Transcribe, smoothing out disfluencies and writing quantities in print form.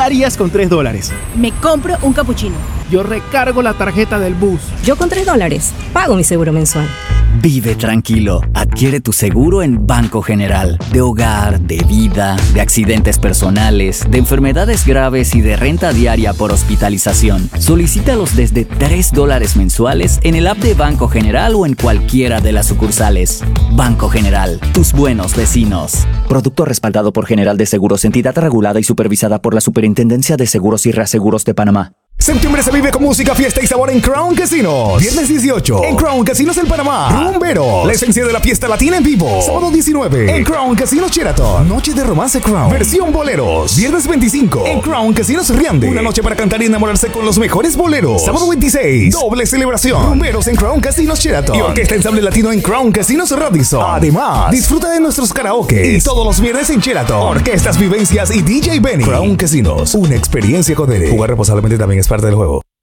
harías con $3? Me compro un capuchino. Yo recargo la tarjeta del bus. Yo con $3 pago mi seguro mensual. Vive tranquilo. Adquiere tu seguro en Banco General. De hogar, de vida, de accidentes personales, de enfermedades graves y de renta diaria por hospitalización. Solicítalos desde $3 mensuales en el app de Banco General o en cualquiera de las sucursales. Banco General, tus buenos vecinos. Producto respaldado por General de Seguros, entidad regulada y supervisada por la Superintendencia de Seguros y Reaseguros de Panamá. Septiembre se vive con música, fiesta y sabor en Crown Casinos. Viernes 18 en Crown Casinos en Panamá. Rumberos, la esencia de la fiesta latina en vivo. Sábado 19 en Crown Casinos Sheraton. Noche de romance Crown. Versión boleros. Viernes 25 en Crown Casinos Riande. Una noche para cantar y enamorarse con los mejores boleros. Sábado 26, doble celebración. Rumberos en Crown Casinos Sheraton. Y orquesta ensamble latino en Crown Casinos Radisson. Además, disfruta de nuestros karaoke. Y todos los viernes en Sheraton. Orquestas, vivencias y DJ Benny. Crown Casinos, una experiencia con él. Jugar responsablemente también es parte del juego.